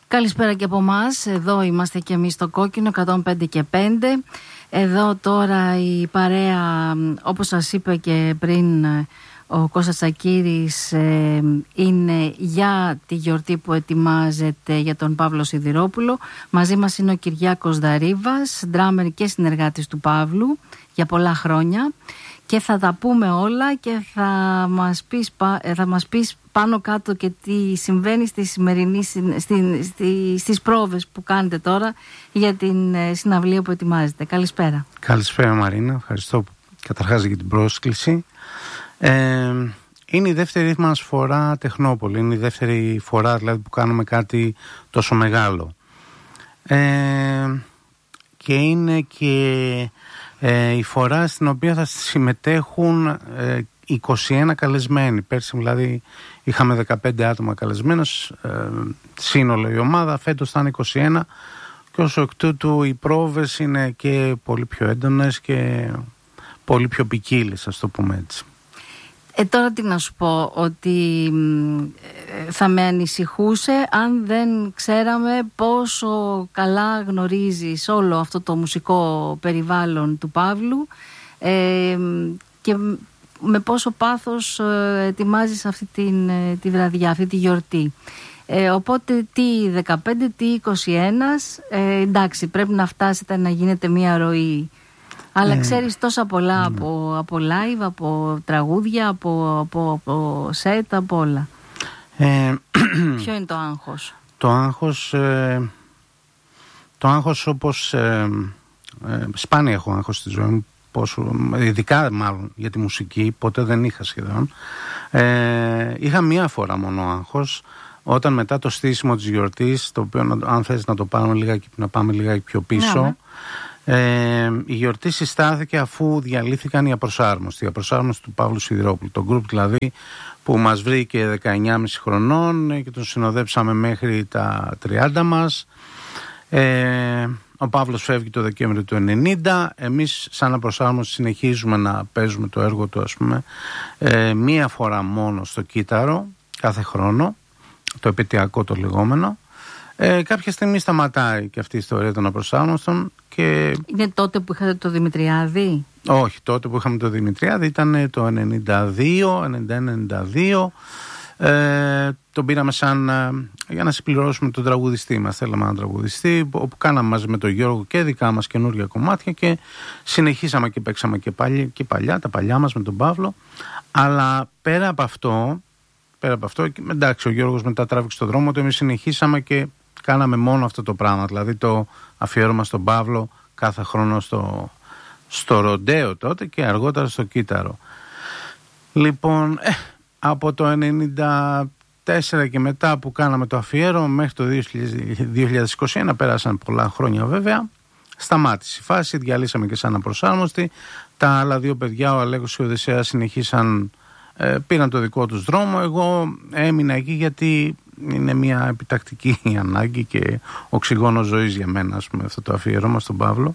Καλησπέρα και από εμάς. Εδώ είμαστε και εμείς στο Κόκκινο 105 και 5. Εδώ τώρα η παρέα, όπως σας είπε και πριν ο Κώστας Τσακύρης, είναι για τη γιορτή που ετοιμάζεται για τον Παύλο Σιδηρόπουλο. Μαζί μας είναι ο Κυριάκος Δαρίβας, ντράμερ και συνεργάτης του Παύλου για πολλά χρόνια. Και θα τα πούμε όλα και θα μας πεις πάνω κάτω και τι συμβαίνει στη σημερινή, στις πρόβες που κάνετε τώρα για την συναυλία που ετοιμάζετε. Καλησπέρα. Καλησπέρα Μαρίνα, ευχαριστώ καταρχάς για την πρόσκληση. Είναι η δεύτερη μας φορά Τεχνόπολη, είναι η δεύτερη φορά δηλαδή που κάνουμε κάτι τόσο μεγάλο. Και είναι και η φορά στην οποία θα συμμετέχουν 21 καλεσμένοι. Πέρσι δηλαδή είχαμε 15 άτομα καλεσμένους, σύνολο η ομάδα, φέτος θα είναι 21 και όσο εκ τούτου οι πρόβες είναι και πολύ πιο έντονες και πολύ πιο ποικίλες, ας το πούμε έτσι. Τώρα τι να σου πω, ότι θα με ανησυχούσε αν δεν ξέραμε πόσο καλά γνωρίζεις όλο αυτό το μουσικό περιβάλλον του Παύλου και με πόσο πάθος ετοιμάζεις αυτή τη βραδιά, αυτή τη γιορτή. Οπότε τι 15, τι 21, εντάξει πρέπει να φτάσετε να γίνεται μια ροή. Αλλά ξέρεις τόσα πολλά από live, από τραγούδια, από σετ, από όλα. Ποιο είναι το άγχος? Το άγχος όπως σπάνια έχω άγχος στη ζωή μου, ειδικά μάλλον για τη μουσική, ποτέ δεν είχα σχεδόν. Είχα μία φορά μόνο άγχος, όταν μετά το στήσιμο της γιορτής, το οποίο αν θες να πάμε λιγάκι πιο πίσω, ναι. Η γιορτή συστάθηκε αφού διαλύθηκαν οι απροσάρμοστοι του Παύλου Σιδηρόπουλου, το γκρουπ δηλαδή που μας βρήκε 19,5 χρονών και τον συνοδέψαμε μέχρι τα 30 μας. Ο Παύλος φεύγει το Δεκέμβριο του 90. Εμείς σαν απροσάρμοστοι συνεχίζουμε να παίζουμε το έργο του, ας πούμε, μία φορά μόνο στο κύτταρο κάθε χρόνο, το επαιτειακό το λεγόμενο. Κάποια στιγμή σταματάει και αυτή η ιστορία των απροσάρμοστων. Είναι τότε που είχατε το Δημητριάδη? Όχι, τότε που είχαμε το Δημητριάδη ήταν το 91-92. Τον πήραμε για να συμπληρώσουμε τον τραγουδιστή μας. Θέλαμε έναν τραγουδιστή, όπου κάναμε μαζί με τον Γιώργο και δικά μας καινούργια κομμάτια και συνεχίσαμε και παίξαμε και παλιά, τα παλιά μας με τον Παύλο. Αλλά πέρα από αυτό, εντάξει, ο Γιώργος μετά τράβηξε τον δρόμο του, εμείς συνεχίσαμε και κάναμε μόνο αυτό το πράγμα, δηλαδή το αφιέρωμα στον Παύλο κάθε χρόνο στο Ροντέο τότε και αργότερα στο κύτταρο. Λοιπόν, από το 94 και μετά που κάναμε το αφιέρωμα μέχρι το 2021, πέρασαν πολλά χρόνια βέβαια, σταμάτησε η φάση, διαλύσαμε και σαν απροσάρμοστη. Τα άλλα δύο παιδιά, ο Αλέκος και ο Οδυσσέας, συνεχίσαν, πήραν το δικό τους δρόμο. Εγώ έμεινα εκεί γιατί είναι μια επιτακτική ανάγκη και οξυγόνο ζωής για μένα, ας πούμε, αυτό το αφιέρωμα στον Παύλο,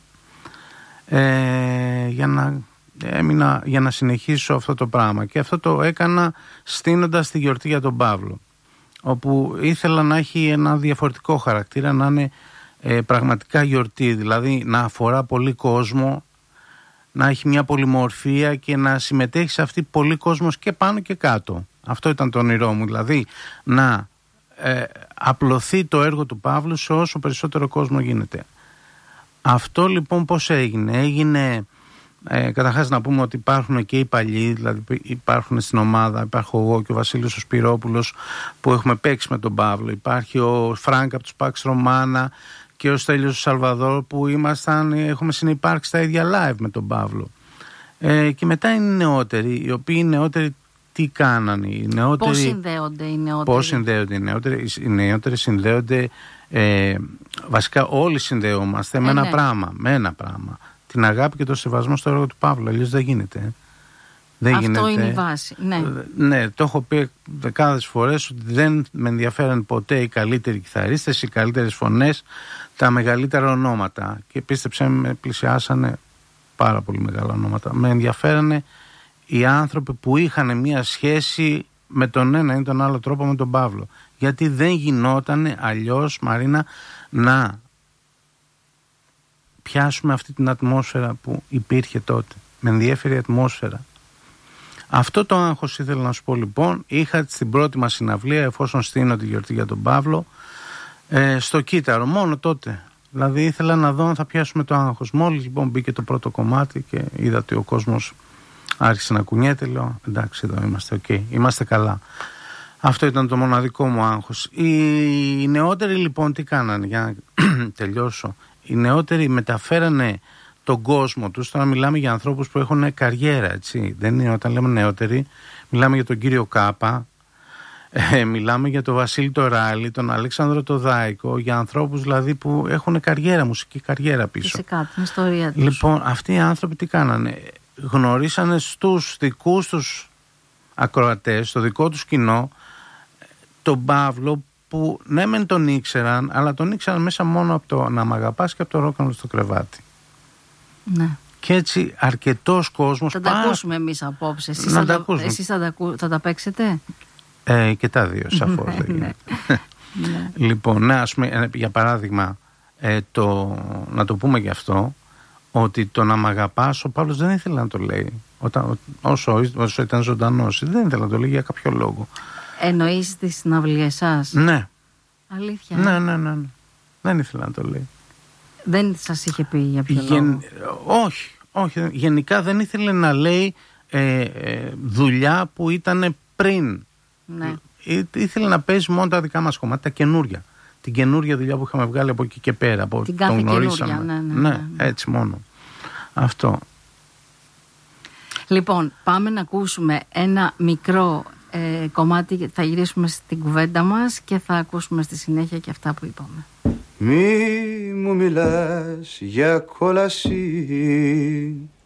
για να συνεχίσω αυτό το πράγμα. Και αυτό το έκανα στείνοντας τη γιορτή για τον Παύλο, όπου ήθελα να έχει ένα διαφορετικό χαρακτήρα, να είναι πραγματικά γιορτή, δηλαδή να αφορά πολύ κόσμο, να έχει μια πολυμορφία και να συμμετέχει σε αυτή πολύ κόσμος και πάνω και κάτω. Αυτό ήταν το όνειρό μου, δηλαδή να απλωθεί το έργο του Παύλου σε όσο περισσότερο κόσμο γίνεται. Αυτό λοιπόν πώς έγινε καταρχάς να πούμε ότι υπάρχουν και οι παλιοί, δηλαδή υπάρχουν στην ομάδα, υπάρχω εγώ και ο Βασίλης ο Σπυρόπουλος που έχουμε παίξει με τον Παύλο, υπάρχει ο Φρανκ από τους Pax Romana και ο Στέλιος ο Σαλβαδόρ που έχουμε συνυπάρξει στα ίδια live με τον Παύλο. Και μετά είναι οι νεότεροι, οι οποίοι νεότεροι τι κάνανε οι νεότεροι, πώς συνδέονται οι νεότεροι? Πώς συνδέονται οι νεότεροι? Οι νεότεροι συνδέονται, βασικά όλοι συνδέομαστε με ένα πράγμα, την αγάπη και το σεβασμό στο έργο του Παύλου, αλλιώς δεν γίνεται. Αυτό είναι η βάση. Ναι, το έχω πει δεκάδες φορές ότι δεν με ενδιαφέραν ποτέ οι καλύτεροι κιθαρίστες, οι καλύτερες φωνές, τα μεγαλύτερα ονόματα. Και πίστεψέ με πλησιάσανε πάρα πολύ μεγάλα ονόματα. Με ενδιαφέρανε οι άνθρωποι που είχαν μια σχέση με τον ένα ή τον άλλο τρόπο με τον Παύλο. Γιατί δεν γινόταν αλλιώς, Μαρίνα, να πιάσουμε αυτή την ατμόσφαιρα που υπήρχε τότε. Με ενδιέφερε η ατμόσφαιρα. Αυτό το άγχος ήθελα να σου πω λοιπόν. Είχα στην πρώτη μας συναυλία, εφόσον στείνω τη γιορτή για τον Παύλο, στο Κύτταρο, μόνο τότε. Δηλαδή ήθελα να δω αν θα πιάσουμε το άγχος. Μόλις λοιπόν μπήκε το πρώτο κομμάτι και είδα ότι ο κόσμος άρχισε να κουνιέται, λέω εντάξει, εδώ είμαστε, ok, είμαστε καλά. Αυτό ήταν το μοναδικό μου άγχος. Οι νεότεροι λοιπόν τι κάνανε, για να τελειώσω. Οι νεότεροι μεταφέρανε τον κόσμο τους. Τώρα μιλάμε για ανθρώπους που έχουν καριέρα, έτσι. Δεν είναι, όταν λέμε νεότεροι, μιλάμε για τον κύριο Κάπα, μιλάμε για τον Βασίλη το Ράλη, τον Αλέξανδρο το Δάικο, για ανθρώπους δηλαδή που έχουν καριέρα, μουσική καριέρα πίσω. Φυσικά, την ιστορία τους. Λοιπόν, αυτοί οι άνθρωποι τι κάνανε? Γνωρίσανε στους δικούς τους ακροατές, στο δικό τους κοινό, τον Παύλο, που ναι μεν τον ήξεραν, αλλά τον ήξεραν μέσα μόνο από το «Να μ' αγαπάς» και από το «Ρόκανο στο κρεβάτι». Ναι. Και έτσι αρκετός κόσμος. Θα τα ακούσουμε εμείς απόψε. Εσείς θα τα παίξετε? Και τα δύο, σαφώς. Λοιπόν, ναι, ας πούμε, για παράδειγμα, να το πούμε γι' αυτό, ότι το «Να μ' αγαπάς» ο Παύλος δεν ήθελε να το λέει. Όσο ήταν ζωντανός, δεν ήθελε να το λέει για κάποιο λόγο. Εννοείς τις συναυλίες σας? Ναι. Αλήθεια? Ναι. Δεν ήθελε να το λέει. Δεν σας είχε πει για ποιο λόγο? Όχι. Γενικά δεν ήθελε να λέει δουλειά που ήταν πριν. Ναι. Ήθελε να παίζει μόνο τα δικά μας κομμάτια, τα καινούρια. Την καινούρια δουλειά που είχαμε βγάλει από εκεί και πέρα. Από την κάθε καινούρια, ναι, έτσι μόνο. Αυτό. Λοιπόν, πάμε να ακούσουμε ένα μικρό κομμάτι, θα γυρίσουμε στην κουβέντα μας και θα ακούσουμε στη συνέχεια και αυτά που είπαμε. Μη μου μιλάς για κόλαση,